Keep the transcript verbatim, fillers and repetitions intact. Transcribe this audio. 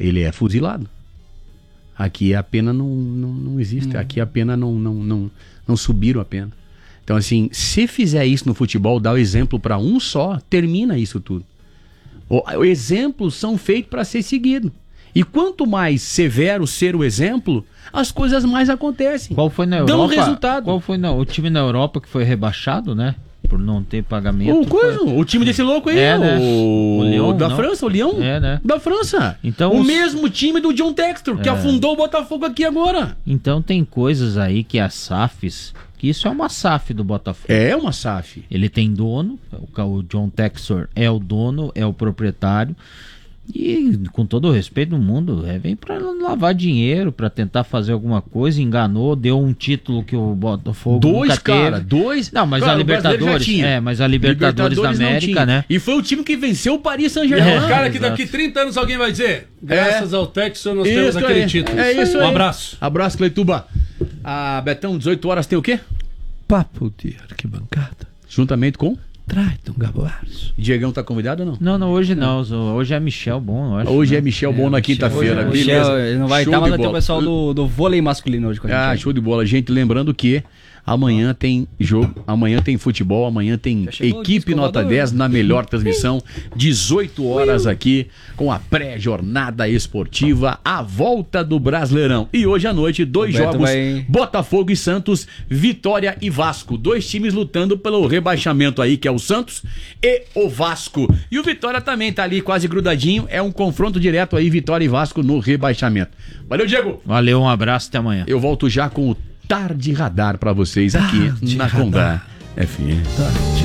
ele é fuzilado. Aqui a pena não, não, não existe. Hum. Aqui a pena não, não, não, não subiram a pena. Então, assim, se fizer isso no futebol, dá o exemplo para um só, termina isso tudo. Os exemplos são feitos para ser seguido. E quanto mais severo ser o exemplo, as coisas mais acontecem. Qual foi na Europa? Dão resultado. Qual foi na, o time na Europa que foi rebaixado, né? Por não ter pagamento. O, coisa, foi... o time desse louco aí, é, né? o, o Lyon, da não? França, o Lyon? É, né? Da França. Então, o os... mesmo time do John Textor, que é. afundou o Botafogo aqui agora. Então tem coisas aí que as S A Fs, que isso é uma S A F do Botafogo. É uma S A F. Ele tem dono, o John Textor é o dono, é o proprietário. E com todo o respeito do mundo, é, vem pra lavar dinheiro, pra tentar fazer alguma coisa, enganou, deu um título que o Botafogo dois, nunca cara, teve. dois. Não, mas cara, a Libertadores, é, mas a Libertadores, Libertadores da América, né? E foi o time que venceu o Paris Saint-Germain. É, cara, que daqui trinta anos alguém vai dizer, graças é. ao Textor nós isso temos aquele aí. título. É isso um aí. abraço. Abraço, Cleituba. Ah, Betão, dezoito horas tem o quê? Papo de arquibancada. Juntamente com? Traiton Gaboares. Diegão tá convidado ou não? Não, não, hoje não. Hoje é Michel Bom, eu acho. Hoje né? é Michel Bom é, na quinta-feira. Michel, ele não vai show estar, mas de vai ter o bola. pessoal do, do vôlei masculino hoje com a gente. Ah, show de bola. Gente, lembrando que amanhã tem jogo, amanhã tem futebol, amanhã tem equipe nota dez na melhor transmissão, dezoito horas aqui com a pré-jornada esportiva, a volta do Brasileirão. E hoje à noite, dois jogos, vai... Botafogo e Santos, Vitória e Vasco. Dois times lutando pelo rebaixamento aí, que é o Santos e o Vasco. E o Vitória também tá ali quase grudadinho, é um confronto direto aí, Vitória e Vasco no rebaixamento. Valeu, Diego! Valeu, um abraço, até amanhã. Eu volto já com o Tarde Radar pra vocês aqui Tarde na Radar. Condá F M.